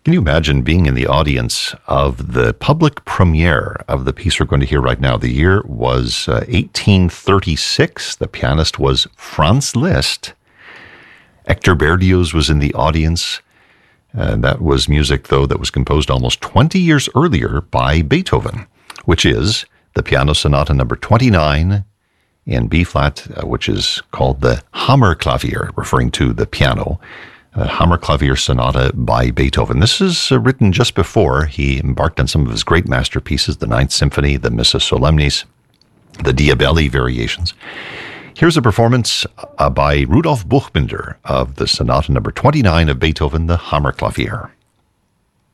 Can you imagine being in the audience of the public premiere of the piece we're going to hear right now? The year was 1836. The pianist was Franz Liszt. Hector Berlioz was in the audience. That was music, though, that was composed almost 20 years earlier by Beethoven, which is the Piano Sonata number 29 in B-flat, which is called the Hammerklavier, referring to the piano. Hammerklavier Sonata by Beethoven. This is written just before he embarked on some of his great masterpieces, the Ninth Symphony, the Missa Solemnis, the Diabelli variations. Here's a performance by Rudolf Buchbinder of the Sonata number 29 of Beethoven, the Hammerklavier.